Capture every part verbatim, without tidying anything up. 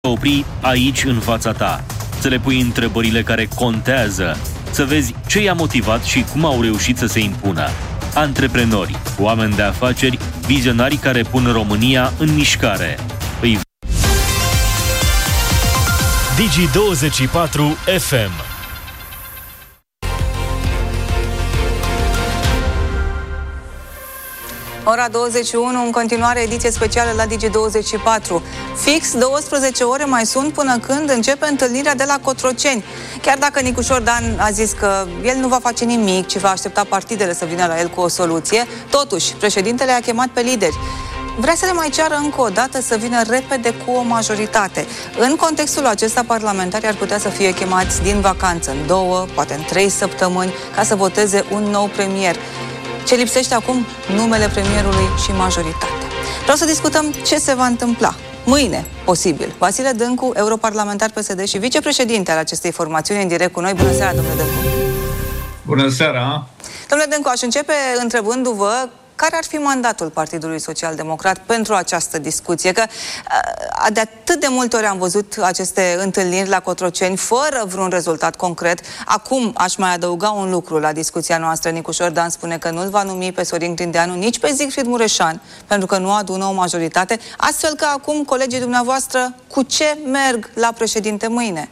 opri aici în fața ta, să le pui întrebările care contează, să vezi ce i-a motivat și cum au reușit să se impună. Antreprenori, oameni de afaceri, vizionari care pun România în mișcare. Îi... Digi douăzeci și patru F M. Ora douăzeci și unu, în continuare ediție specială la Digi douăzeci și patru. Fix douăsprezece ore mai sunt până când începe întâlnirea de la Cotroceni. Chiar dacă Nicușor Dan a zis că el nu va face nimic, ci va aștepta partidele să vină la el cu o soluție, totuși, președintele a chemat pe lideri. Vrea să le mai ceară încă o dată să vină repede cu o majoritate. În contextul acesta, parlamentarii ar putea să fie chemați din vacanță în două, poate în trei săptămâni, ca să voteze un nou premier. Ce lipsește acum? Numele premierului și majoritate. Vreau să discutăm ce se va întâmpla mâine, posibil. Vasile Dâncu, europarlamentar P S D și vicepreședinte al acestei formațiuni, în direct cu noi. Bună seara, domnule Dâncu! Bună seara! Domnule Dâncu, aș începe întrebându-vă care ar fi mandatul Partidului Social-Democrat pentru această discuție? Că de atât de multe ori am văzut aceste întâlniri la Cotroceni fără vreun rezultat concret. Acum aș mai adăuga un lucru la discuția noastră. Nicușor Dan spune că nu-l va numi pe Sorin Grindeanu, nici pe Siegfried Mureșan, pentru că nu adună o majoritate. Astfel că acum colegii dumneavoastră cu ce merg la președinte mâine?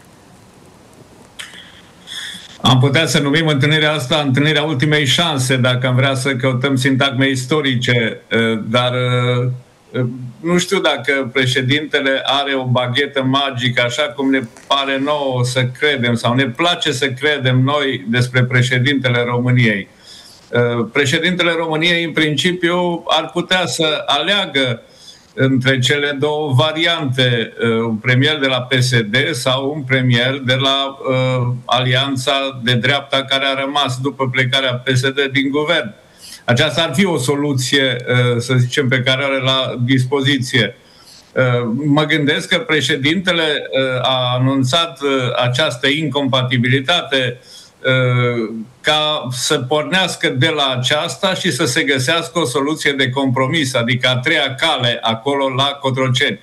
Am putea să numim întâlnirea asta întâlnirea ultimei șanse, dacă am vrea să căutăm sintagme istorice, dar nu știu dacă președintele are o baghetă magică, așa cum ne pare nouă să credem, sau ne place să credem noi despre președintele României. Președintele României, în principiu, ar putea să aleagă între cele două variante, un premier de la P S D sau un premier de la uh, alianța de dreapta care a rămas după plecarea P S D din guvern. Aceasta ar fi o soluție, uh, să zicem, pe care are la dispoziție. Uh, mă gândesc că președintele uh, a anunțat uh, această incompatibilitate uh, ca să pornească de la aceasta și să se găsească o soluție de compromis, adică a treia cale acolo la Cotroceni.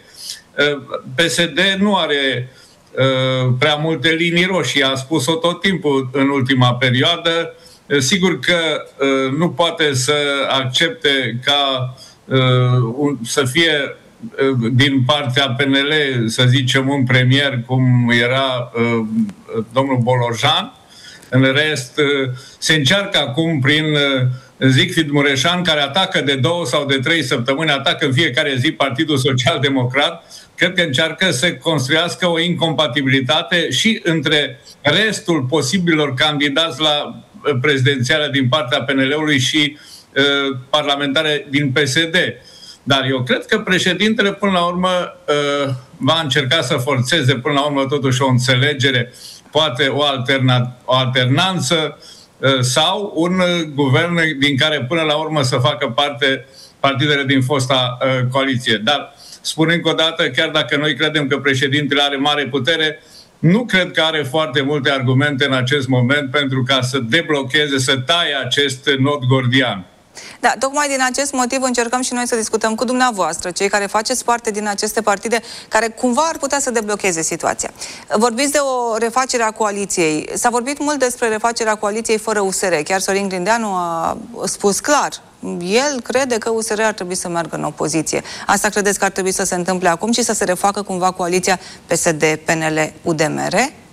P S D nu are uh, prea multe linii roșii, a spus-o tot timpul în ultima perioadă. Sigur că uh, nu poate să accepte ca uh, un, să fie uh, din partea P N L, să zicem, un premier cum era uh, domnul Bolojan. În rest, se încearcă acum prin Siegfried Mureșan, care atacă de două sau de trei săptămâni, atacă în fiecare zi Partidul Social-Democrat. Cred că încearcă să construiască o incompatibilitate și între restul posibilor candidați la prezidențială din partea P N L-ului și uh, parlamentare din P S D. Dar eu cred că președintele, până la urmă, uh, va încerca să forțeze, până la urmă, totuși o înțelegere, poate o, alterna- o alternanță uh, sau un uh, guvern din care până la urmă să facă parte partidele din fosta uh, coaliție. Dar, spun încă o dată, chiar dacă noi credem că președintele are mare putere, nu cred că are foarte multe argumente în acest moment pentru ca să deblocheze, să taie acest nod gordian. Da, tocmai din acest motiv încercăm și noi să discutăm cu dumneavoastră, cei care faceți parte din aceste partide, care cumva ar putea să deblocheze situația. Vorbiți de o refacere a coaliției. S-a vorbit mult despre refacerea coaliției fără U S R. Chiar Sorin Grindeanu a spus clar. El crede că U S R ar trebui să meargă în opoziție. Asta credeți că ar trebui să se întâmple acum și să se refacă cumva coaliția P S D, P N L, U D M R?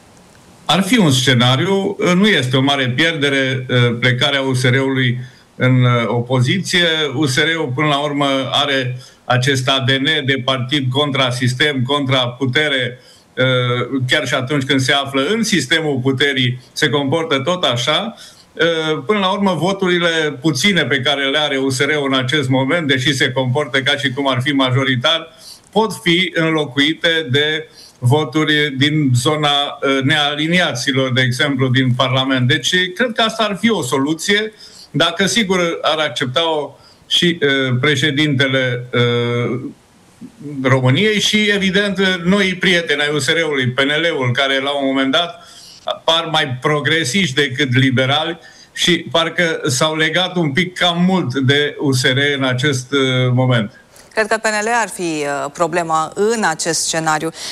Ar fi un scenariu. Nu este o mare pierdere plecarea U S R-ului în opoziție. U S R-ul până la urmă are acest A D N de partid contra sistem, contra putere, chiar și atunci când se află în sistemul puterii se comportă tot așa. Până la urmă, voturile puține pe care le are U S R-ul în acest moment, deși se comportă ca și cum ar fi majoritar, pot fi înlocuite de voturi din zona nealiniaților, de exemplu, din Parlament. Deci, cred că asta ar fi o soluție, dacă sigur ar accepta-o și uh, președintele uh, României și, evident, noi prieteni ai U S R-ului, P N L-ul, care la un moment dat par mai progresiști decât liberali și parcă s-au legat un pic cam mult de U S R în acest uh, moment. Cred că P N L ar fi problema în acest scenariu.